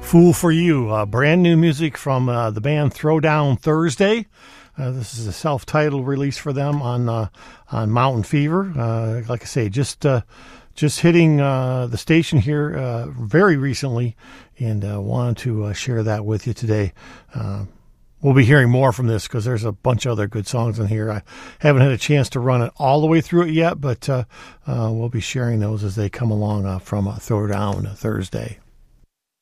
Fool for You, brand new music from the band Throwdown Thursday. This is a self-titled release for them on Mountain Fever. Like I say, just hitting the station here very recently, and wanted to share that with you today. We'll be hearing more from this because there's a bunch of other good songs in here. I haven't had a chance to run it all the way through it yet, but we'll be sharing those as they come along from Throwdown Thursday.